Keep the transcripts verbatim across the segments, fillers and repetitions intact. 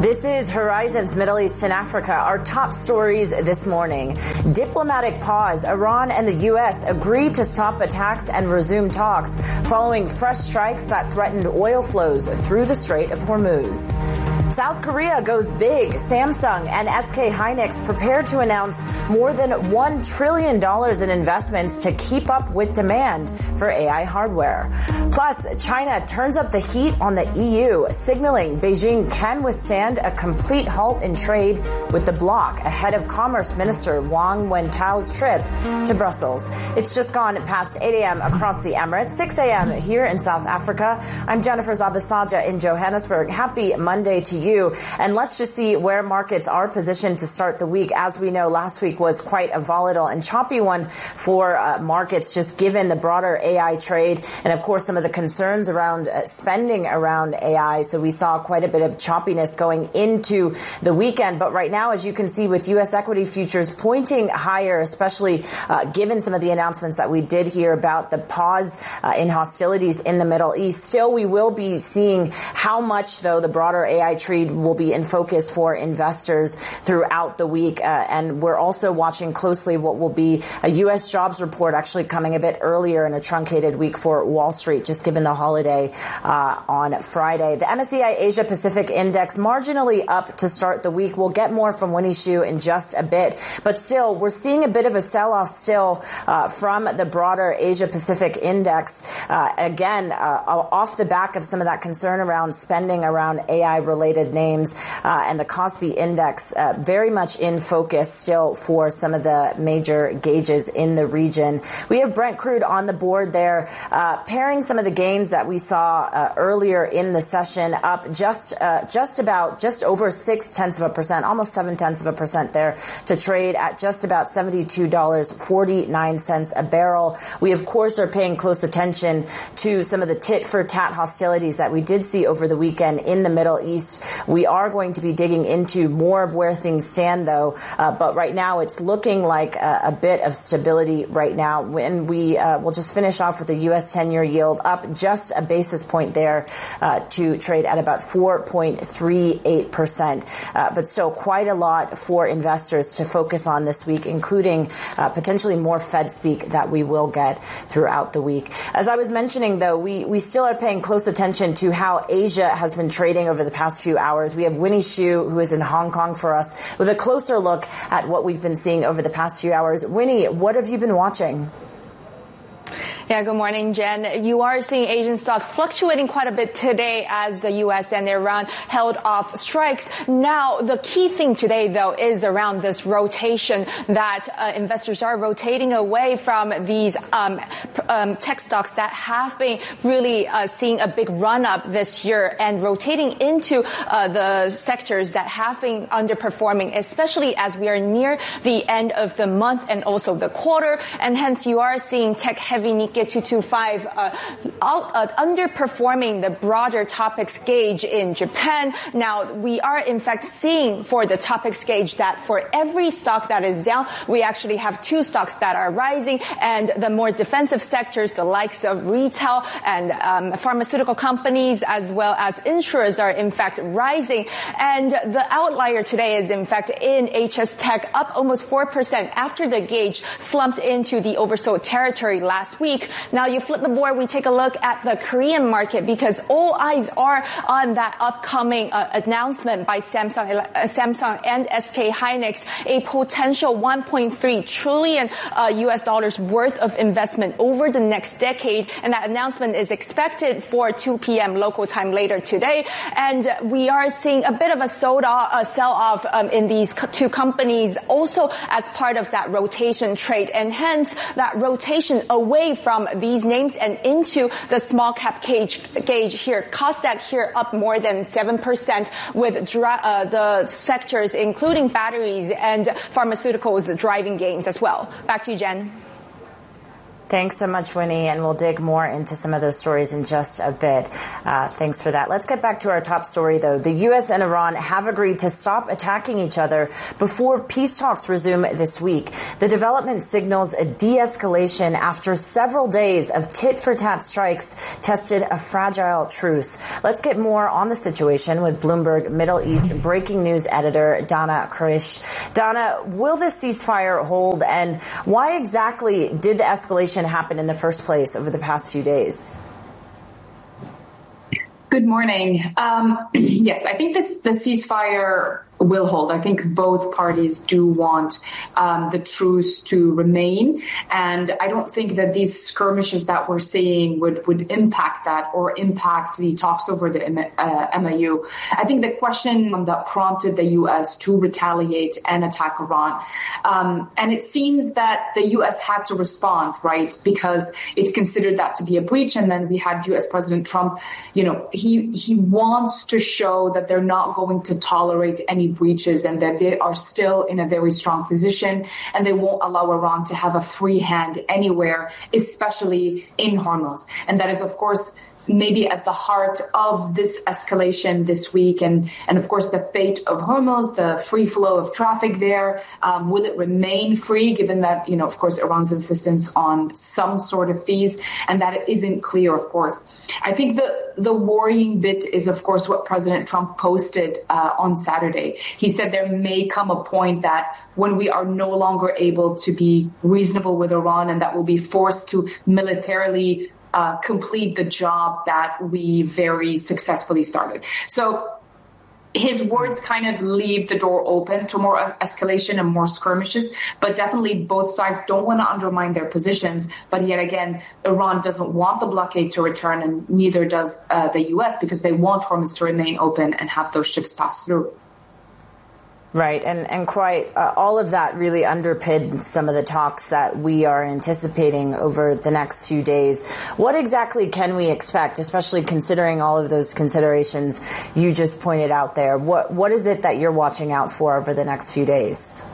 This is Horizon's Middle East and Africa. Our top stories this morning. Diplomatic pause. Iran and the U S agree to stop attacks and resume talks following fresh strikes that threatened oil flows through the Strait of Hormuz. South Korea goes big. Samsung and S K Hynix prepare to announce more than one trillion dollars in investments to keep up with demand for A I hardware. Plus, China turns up the heat on the E U, signaling Beijing can withstand a complete halt in trade with the bloc ahead of Commerce Minister Wang Wentao's trip to Brussels. It's just gone past eight a.m. across the Emirates, six a.m. here in South Africa. I'm Jennifer Zabasaja in Johannesburg. Happy Monday to you. And let's just see where markets are positioned to start the week. As we know, last week was quite a volatile and choppy one for uh, markets, just given the broader A I trade and, of course, some of the concerns around uh, spending around A I. So we saw quite a bit of choppiness going into the weekend. But right now, as you can see with U S equity futures pointing higher, especially uh, given some of the announcements that we did hear about the pause uh, in hostilities in the Middle East. Still, we will be seeing how much, though, the broader A I trade will be in focus for investors throughout the week. Uh, and we're also watching closely what will be a U S jobs report actually coming a bit earlier in a truncated week for Wall Street, just given the holiday uh, on Friday. The M S C I Asia Pacific Index marginally up to start the week. We'll get more from Winnie Xu in just a bit. But still, we're seeing a bit of a sell-off still uh, from the broader Asia Pacific Index. Uh, again, uh, off the back of some of that concern around spending around A I-related names uh, and the Kospi Index uh, very much in focus still for some of the major gauges in the region. We have Brent crude on the board there, uh, pairing some of the gains that we saw uh, earlier in the session up just uh, just about just over six tenths of a percent, almost seven tenths of a percent there to trade at just about seventy-two dollars and forty-nine cents a barrel. We, of course, are paying close attention to some of the tit for tat hostilities that we did see over the weekend in the Middle East. We are going to be digging into more of where things stand, though. Uh, but right now, it's looking like a, a bit of stability right now. When we uh, will just finish off with the U S ten-year yield up just a basis point there uh, to trade at about four point three eight percent. Uh, but still quite a lot for investors to focus on this week, including uh, potentially more Fed speak that we will get throughout the week. As I was mentioning, though, we, we still are paying close attention to how Asia has been trading over the past few hours. We have Winnie Xu, who is in Hong Kong for us, with a closer look at what we've been seeing over the past few hours. Winnie, what have you been watching? Yeah, good morning, Jen. You are seeing Asian stocks fluctuating quite a bit today as the U S and Iran held off strikes. Now, the key thing today, though, is around this rotation that uh, investors are rotating away from these um, um, tech stocks that have been really uh, seeing a big run-up this year and rotating into uh, the sectors that have been underperforming, especially as we are near the end of the month and also the quarter. And hence, you are seeing tech-heavy Nikkei two twenty-five uh, out, uh, underperforming the broader Topix gauge in Japan. Now, we are in fact seeing for the Topix gauge that for every stock that is down, we actually have two stocks that are rising, and the more defensive sectors, the likes of retail and um, pharmaceutical companies as well as insurers are in fact rising. And the outlier today is in fact in H S Tech, up almost four percent after the gauge slumped into the oversold territory last week. Now you flip the board, we take a look at the Korean market because all eyes are on that upcoming uh, announcement by Samsung, uh, Samsung and S K Hynix, a potential one point three trillion uh, U S dollars worth of investment over the next decade. And that announcement is expected for two p.m. local time later today. And we are seeing a bit of a sold off, a sell-off um, in these co- two companies also as part of that rotation trade. And hence that rotation away from these names and into the small cap gauge, gauge here. Kosdaq here up more than seven percent with dra- uh, the sectors including batteries and pharmaceuticals driving gains as well. Back to you, Jen. Thanks so much, Winnie, and we'll dig more into some of those stories in just a bit. Uh, thanks for that. Let's get back to our top story, though. The U S and Iran have agreed to stop attacking each other before peace talks resume this week. The development signals a de-escalation after several days of tit-for-tat strikes tested a fragile truce. Let's get more on the situation with Bloomberg Middle East breaking news editor Dana Karish. Dana, will this ceasefire hold, and why exactly did the escalation happen in the first place over the past few days? Good morning. Um, yes, I think this the ceasefire will hold. I think both parties do want um, the truce to remain, and I don't think that these skirmishes that we're seeing would, would impact that or impact the talks over the uh, M A U. I think the question that prompted the U S to retaliate and attack Iran, um, and it seems that the U S had to respond, right, because it considered that to be a breach, and then we had U S President Trump, you know, he he wants to show that they're not going to tolerate any breaches and that they are still in a very strong position and they won't allow Iran to have a free hand anywhere, especially in Hormuz. And that is, of course, maybe at the heart of this escalation this week. And, and of course, the fate of Hormuz, the free flow of traffic there. Um, will it remain free, given that, you know, of course, Iran's insistence on some sort of fees, and that it isn't clear, of course. I think the, the worrying bit is, of course, what President Trump posted uh, on Saturday. He said there may come a point that when we are no longer able to be reasonable with Iran and that we'll be forced to militarily Uh, complete the job that we very successfully started. So his words kind of leave the door open to more escalation and more skirmishes, but definitely both sides don't want to undermine their positions. But yet again, Iran doesn't want the blockade to return, and neither does uh, the U S, because they want Hormuz to remain open and have those ships pass through. Right. And, and quite uh, all of that really underpinned some of the talks that we are anticipating over the next few days. What exactly can we expect, especially considering all of those considerations you just pointed out there? What What is it that you're watching out for over the next few days?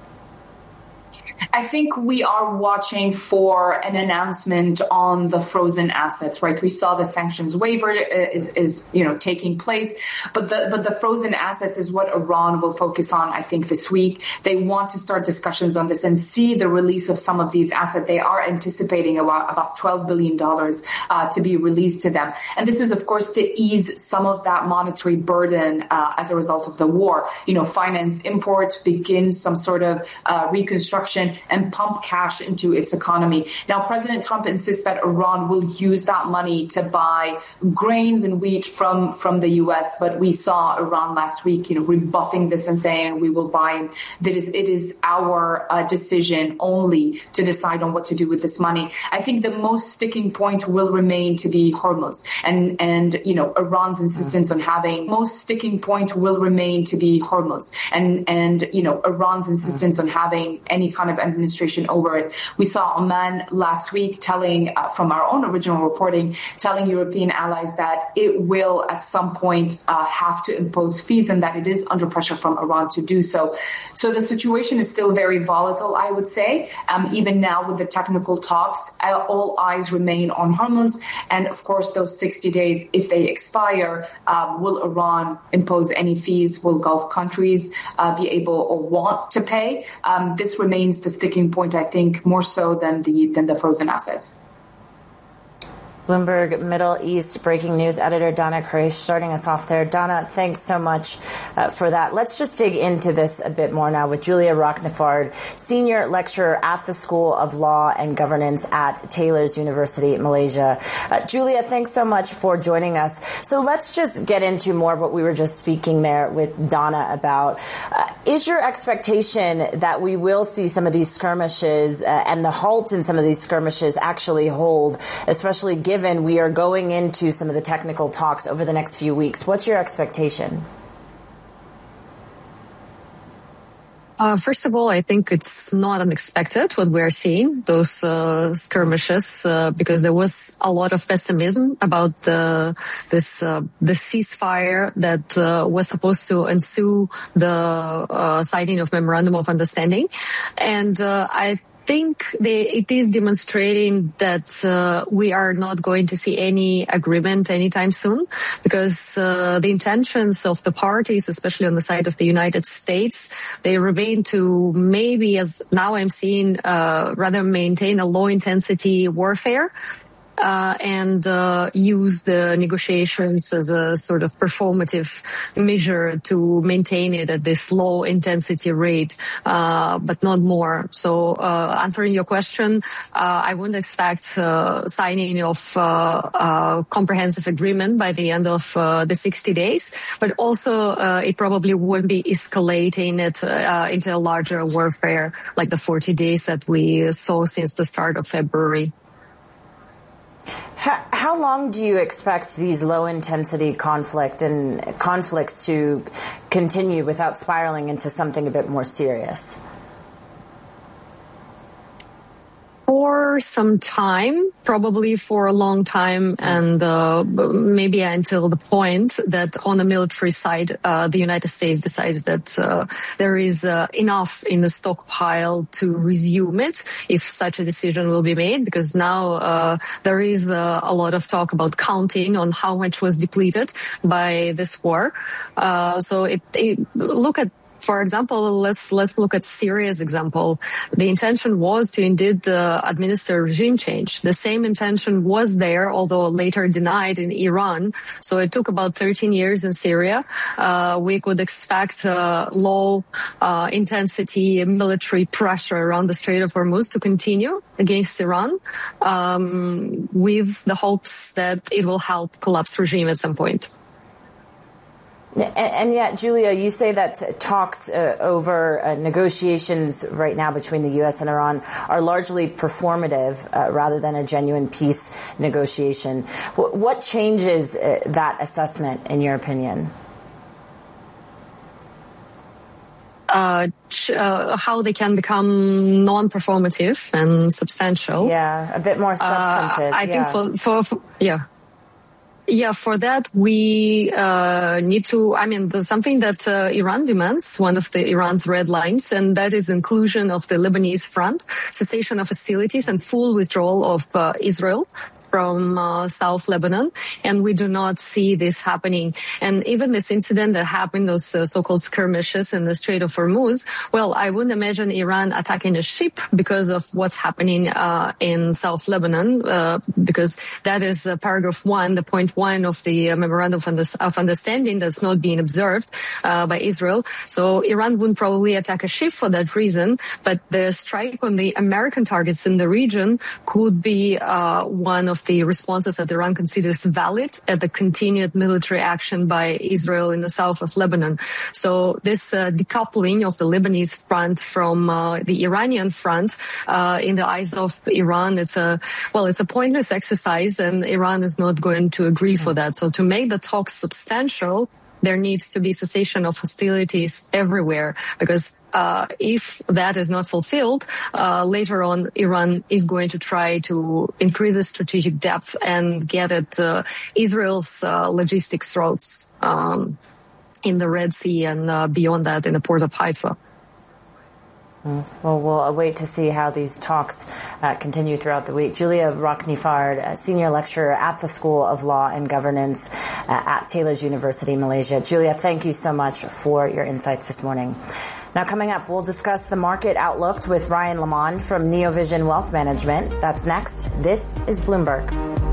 I think we are watching for an announcement on the frozen assets, right? We saw the sanctions waiver is, is, you know, taking place, but the, but the frozen assets is what Iran will focus on, I think, this week. They want to start discussions on this and see the release of some of these assets. They are anticipating about, about twelve billion dollars uh, to be released to them. And this is, of course, to ease some of that monetary burden uh, as a result of the war. You know, finance import, begin some sort of uh, reconstruction and pump cash into its economy. Now, President Trump insists that Iran will use that money to buy grains and wheat from, from the U S, but we saw Iran last week, you know, rebuffing this and saying we will buy. And that is, it is our uh, decision only to decide on what to do with this money. I think the most sticking point will remain to be Hormuz, and, and, you know, Iran's insistence on having most sticking point will remain to be Hormuz, and, and, you know, Iran's insistence on having any kind of administration over it. We saw Oman last week telling, uh, from our own original reporting, telling European allies that it will at some point uh, have to impose fees and that it is under pressure from Iran to do so. So the situation is still very volatile, I would say. Um, even now with the technical talks, uh, all eyes remain on Hormuz. And of course, those sixty days, if they expire, um, will Iran impose any fees? Will Gulf countries uh, be able or want to pay? Um, this remains the sticking point, I think, more so than the than the frozen assets. Bloomberg Middle East breaking news editor Dana Karish starting us off there. Dana, thanks so much uh, for that. Let's just dig into this a bit more now with Julia Rochnefard, senior lecturer at the School of Law and Governance at Taylor's University, Malaysia. Uh, Julia, thanks so much for joining us. So let's just get into more of what we were just speaking there with Dana about. Uh, is your expectation that we will see some of these skirmishes uh, and the halt in some of these skirmishes actually hold, especially given Given we are going into some of the technical talks over the next few weeks? What's your expectation? Uh, first of all, I think it's not unexpected what we're seeing, those uh, skirmishes, uh, because there was a lot of pessimism about the, this uh, the ceasefire that uh, was supposed to ensue the uh, signing of Memorandum of Understanding. And uh, I think they, it is demonstrating that uh, we are not going to see any agreement anytime soon, because uh, the intentions of the parties, especially on the side of the United States, they remain to maybe, as now I'm seeing, uh, rather maintain a low-intensity warfare. Uh, and uh, use the negotiations as a sort of performative measure to maintain it at this low intensity rate, uh, but not more. So uh, answering your question, uh, I wouldn't expect uh, signing of uh, uh, comprehensive agreement by the end of uh, the sixty days, but also uh, it probably wouldn't be escalating it uh, into a larger warfare like the forty days that we saw since the start of February. How, how long do you expect these low-intensity conflict and conflicts to continue without spiraling into something a bit more serious? For some time, probably for a long time, and uh, maybe until the point that on the military side, uh, the United States decides that uh, there is uh, enough in the stockpile to resume it, if such a decision will be made, because now uh, there is uh, a lot of talk about counting on how much was depleted by this war. Uh, so it, it, look at For example, let's let's look at Syria's example. The intention was to indeed uh, administer regime change. The same intention was there, although later denied in Iran. So it took about thirteen years in Syria. Uh, we could expect uh, low uh, intensity military pressure around the Strait of Hormuz to continue against Iran, um, with the hopes that it will help collapse regime at some point. And yet, Julia, you say that talks uh, over uh, negotiations right now between the U S and Iran are largely performative uh, rather than a genuine peace negotiation. W- what changes uh, that assessment, in your opinion? Uh, ch- uh, how they can become non-performative and substantial. Yeah, a bit more substantive. Uh, I yeah. think for, for, for yeah. Yeah, for that, we uh, need to, I mean, there's something that uh, Iran demands, one of the Iran's red lines, and that is inclusion of the Lebanese front, cessation of hostilities, and full withdrawal of uh, Israel from uh, South Lebanon, and we do not see this happening. And even this incident that happened, those uh, so-called skirmishes in the Strait of Hormuz, well, I wouldn't imagine Iran attacking a ship because of what's happening uh, in South Lebanon, uh, because that is uh, paragraph one, the point one of the uh, memorandum of, under- of understanding that's not being observed uh, by Israel. So Iran wouldn't probably attack a ship for that reason, but the strike on the American targets in the region could be uh, one of the responses that Iran considers valid at the continued military action by Israel in the south of Lebanon. So this uh, decoupling of the Lebanese front from uh, the Iranian front, uh, in the eyes of Iran, it's a, well, it's a pointless exercise, and Iran is not going to agree for that. So to make the talks substantial, there needs to be cessation of hostilities everywhere, because uh, if that is not fulfilled, uh, later on Iran is going to try to increase its strategic depth and get at uh, Israel's uh, logistics routes um, in the Red Sea and uh, beyond that in the port of Haifa. Well, we'll wait to see how these talks uh, continue throughout the week. Julia Rocknifard, senior lecturer at the School of Law and Governance uh, at Taylor's University, Malaysia. Julia, thank you so much for your insights this morning. Now, coming up, we'll discuss the market outlook with Ryan Lamond from Neovision Wealth Management. That's next. This is Bloomberg.